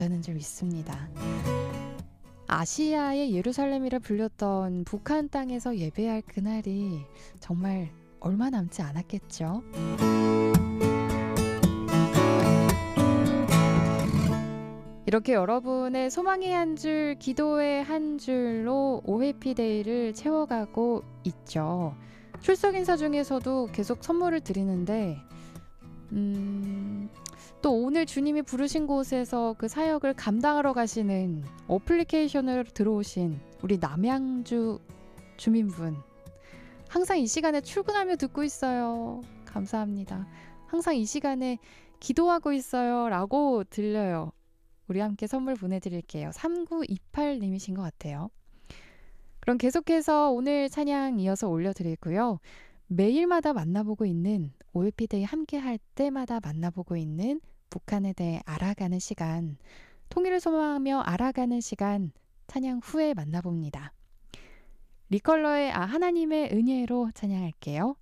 저는 좀 믿습니다. 아시아의 예루살렘이라 불렸던 북한 땅에서 예배할 그날이 정말 얼마 남지 않았겠죠. 이렇게 여러분의 소망의 한 줄, 기도의 한 줄로 OHAPDay를 채워가고 있죠. 출석 인사 중에서도 계속 선물을 드리는데 또 오늘 주님이 부르신 곳에서 그 사역을 감당하러 가시는 어플리케이션으로 들어오신 우리 남양주 주민분, 항상 이 시간에 출근하며 듣고 있어요. 감사합니다. 항상 이 시간에 기도하고 있어요 라고 들려요. 우리 함께 선물 보내드릴게요. 3928님이신 것 같아요. 그럼 계속해서 오늘 찬양 이어서 올려드리고요. 매일마다 만나보고 있는 OHAPDay 함께 할 때마다 만나보고 있는 북한에 대해 알아가는 시간, 통일을 소망하며 알아가는 시간, 찬양 후에 만나봅니다. 리컬러의 하나님의 은혜로 찬양할게요.